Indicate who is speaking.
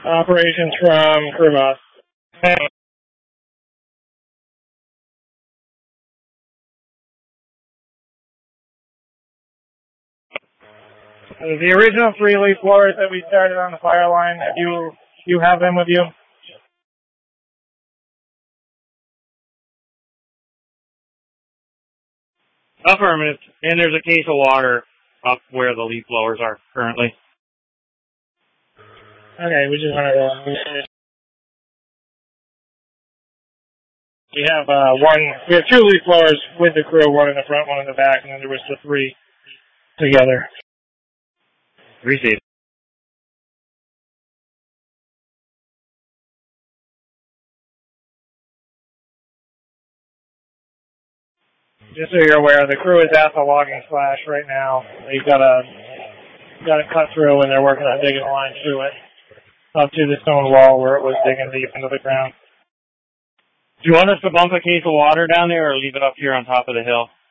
Speaker 1: Operations from crew boss. The original 3 leaf blowers that we started on the fire line, you have them with you?
Speaker 2: Affirmative. And there's a case of water up where the leaf blowers are currently.
Speaker 1: Okay, we just wanted to... We have 2 leaf blowers with the crew, one in the front, one in the back, and then there was the 3 together.
Speaker 2: Received.
Speaker 1: Just so you're aware, the crew is at the logging slash right now. They've got it cut through, and they're working on digging a line through it, up to the stone wall where it was digging deep into the ground.
Speaker 2: Do you want us to bump a case of water down there or leave it up here on top of the hill?